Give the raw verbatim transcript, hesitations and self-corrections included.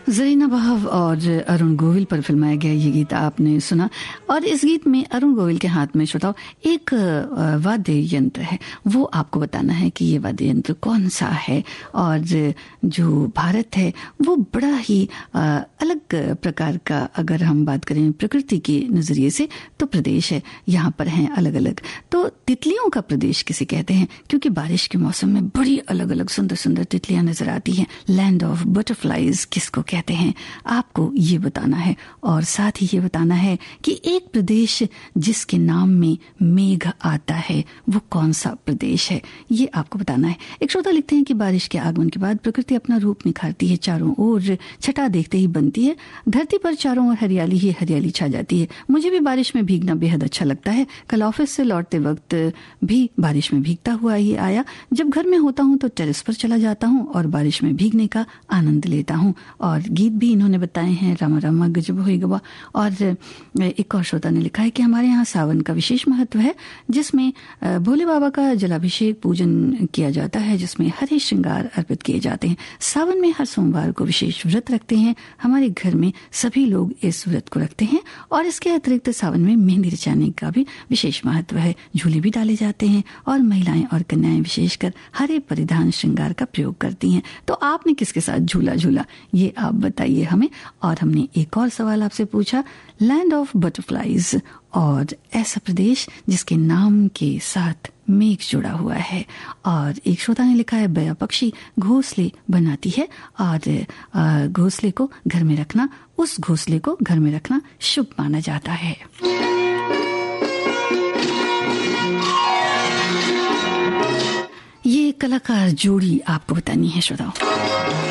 जरीना बहव और अरुण गोविल पर फिल्माया गया ये गीत आपने सुना। और इस गीत में अरुण गोविल के हाथ में श्रोताओ एक वाद्य यंत्र है, वो आपको बताना है कि ये वाद्य यंत्र कौन सा है। और जो भारत है वो बड़ा ही अलग प्रकार का, अगर हम बात करें प्रकृति के नजरिए से, तो प्रदेश है। यहाँ पर हैं अलग अलग, तो तितलियों का प्रदेश किसे कहते हैं, क्योंकि बारिश के मौसम में बड़ी अलग अलग सुंदर सुंदर तितलियां नजर आती हैं। लैंड ऑफ बटरफ्लाईज किसको कहते हैं, आपको ये बताना है। और साथ ही ये बताना है कि एक प्रदेश जिसके नाम में मेघ आता है वो कौन सा प्रदेश है, ये आपको बताना है। एक श्रोता लिखते हैं कि बारिश के आगमन के बाद प्रकृति अपना रूप निखारती है, चारों ओर छटा देखते ही बनती है, धरती पर चारों ओर हरियाली ही हरियाली छा जाती है। मुझे भी बारिश में भीगना बेहद अच्छा लगता है। कल ऑफिस से लौटते वक्त भी बारिश में भीगता हुआ ही आया। जब घर में होता हूँ तो टेरेस पर चला जाता हूँ और बारिश में भीगने का आनंद लेता हूँ। और गीत भी इन्होंने बताए हैं, रामा रामा गजब होई गवा। और एक और श्रोता ने लिखा है कि हमारे यहाँ सावन का विशेष महत्व है, जिसमें भोले बाबा का जलाभिषेक पूजन किया जाता है, जिसमें हरे श्रृंगार अर्पित किए जाते हैं। सावन में हर सोमवार को विशेष व्रत रखते हैं। हमारे घर में सभी लोग इस व्रत को रखते हैं। और इसके अतिरिक्त सावन में मेहंदी रचाने का भी विशेष महत्व है। झूले भी डाले जाते हैं और महिलाएं और कन्याएं विशेषकर हरे परिधान श्रृंगार का प्रयोग करती हैं। तो आपने किसके साथ झूला झूला, ये आप बताइए हमें। और हमने एक और सवाल आपसे पूछा, लैंड ऑफ बटरफ्लाईज, और ऐसा प्रदेश जिसके नाम के साथ मेघ जुड़ा हुआ है। और एक श्रोता ने लिखा है, बया पक्षी घोंसले बनाती है और घोंसले को घर में रखना, उस घोंसले को घर में रखना शुभ माना जाता है। ये कलाकार जोड़ी आपको बतानी है श्रोताओ।